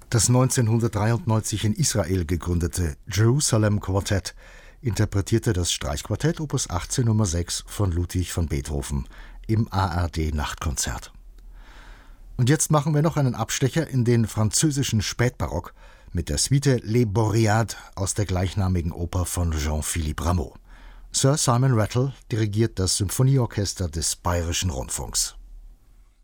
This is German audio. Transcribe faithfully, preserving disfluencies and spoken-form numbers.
Das neunzehnhundertdreiundneunzig in Israel gegründete Jerusalem Quartet interpretierte das Streichquartett Opus achtzehn Nummer sechs von Ludwig van Beethoven im A R D-Nachtkonzert. Und jetzt machen wir noch einen Abstecher in den französischen Spätbarock mit der Suite Les Boréades aus der gleichnamigen Oper von Jean-Philippe Rameau. Sir Simon Rattle dirigiert das Symphonieorchester des Bayerischen Rundfunks.